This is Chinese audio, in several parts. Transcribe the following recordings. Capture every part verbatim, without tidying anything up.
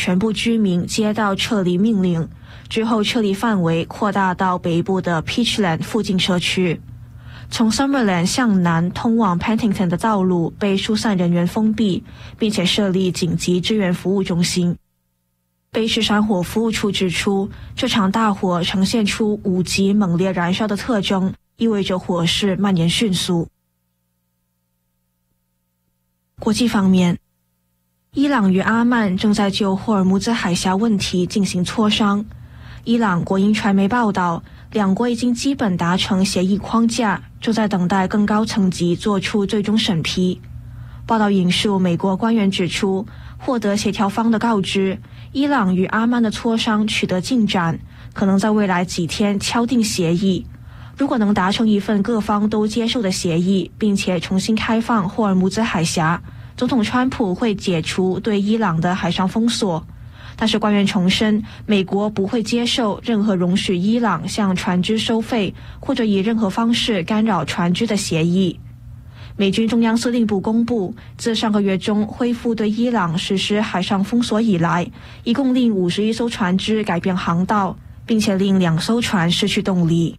全部居民接到撤离命令，之后撤离范围扩大到北部的 Peachland 附近社区。从 Summerland 向南通往 Penticton 的道路被疏散人员封闭，并且设立紧急支援服务中心。卑诗山火服务处指出，这场大火呈现出五级猛烈燃烧的特征，意味着火势蔓延迅速。国际方面，伊朗与阿曼正在就霍尔木兹海峡问题进行磋商。伊朗国营传媒报道，两国已经基本达成协议框架，正在等待更高层级做出最终审批。报道引述美国官员指出，获得协调方的告知，伊朗与阿曼的磋商取得进展，可能在未来几天敲定协议。如果能达成一份各方都接受的协议，并且重新开放霍尔木兹海峡，总统川普会解除对伊朗的海上封锁。但是官员重申，美国不会接受任何容许伊朗向船只收费或者以任何方式干扰船只的协议。美军中央司令部公布，自上个月中恢复对伊朗实施海上封锁以来，一共令五十一艘船只改变航道，并且令两艘船失去动力。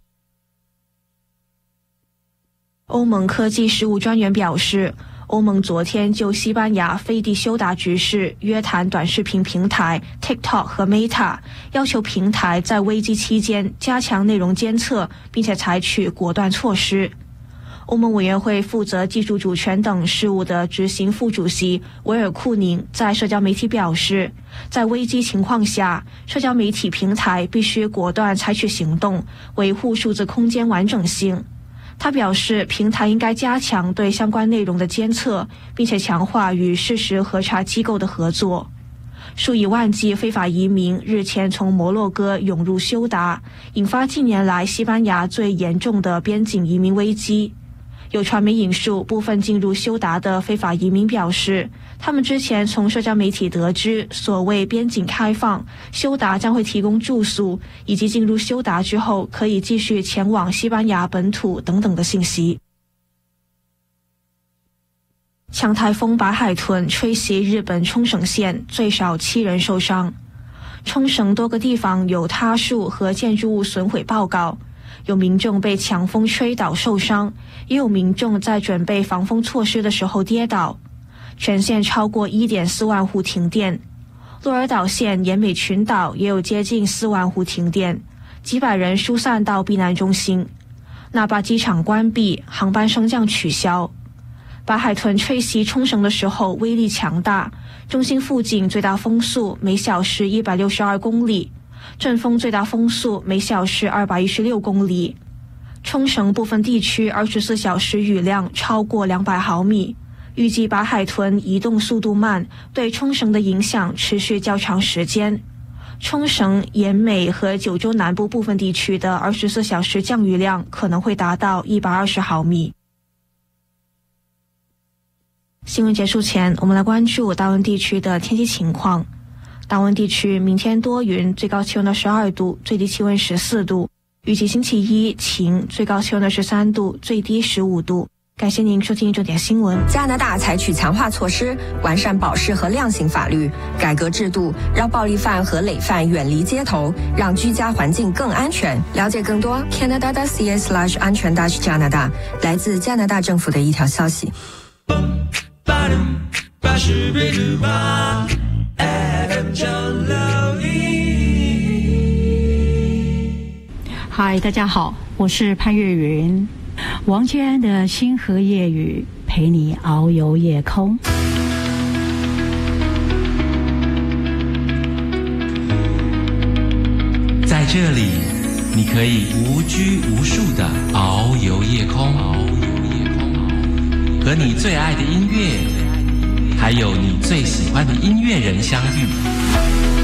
欧盟科技事务专员表示，欧盟昨天就西班牙飞地休达局势约谈短视频平台 TikTok 和 Meta， 要求平台在危机期间加强内容监测，并且采取果断措施。欧盟委员会负责技术主权等事务的执行副主席维尔库宁在社交媒体表示，在危机情况下，社交媒体平台必须果断采取行动，维护数字空间完整性。他表示，平台应该加强对相关内容的监测，并且强化与事实核查机构的合作。数以万计非法移民日前从摩洛哥涌入休达，引发近年来西班牙最严重的边境移民危机。有传媒引述部分进入休达的非法移民表示，他们之前从社交媒体得知，所谓边境开放，休达将会提供住宿，以及进入休达之后可以继续前往西班牙本土等等的信息。强台风白海豚吹袭日本冲绳县，最少七人受伤。冲绳多个地方有塌树和建筑物损毁报告，有民众被强风吹倒受伤，也有民众在准备防风措施的时候跌倒。全县超过 一点四万户停电。鹿儿岛县岩美群岛也有接近四万户停电，几百人疏散到避难中心。那霸机场关闭，航班升降取消。白海豚吹袭冲绳的时候威力强大，中心附近最大风速每小时一百六十二公里，阵风最大风速每小时二百一十六公里。冲绳部分地区二十四小时雨量超过两百毫米。预计白海豚移动速度慢，对冲绳的影响持续较长时间。冲绳、岩美和九州南部部分地区的二十四小时降雨量可能会达到一百二十毫米。新闻结束前，我们来关注大温地区的天气情况。大温地区明天多云，最高气温二十二度，最低气温十四度。预计星期一晴，最高气温二十三度，最低十五度。感谢您收听重点新闻。 加拿大采取强化措施，完善保释和量刑法律，改革制度，让暴力犯和累犯远离街头，让居家环境更安全。了解更多 Canada.ca slash 安全 dash 加拿大，来自加拿大政府的一条消息。 嗨，大家好，我是潘越云。王建安的星河夜雨陪你遨游夜空。 在这里，你可以无拘无束地遨游夜空，和你最爱的音乐，还有你最喜欢的音乐人相遇。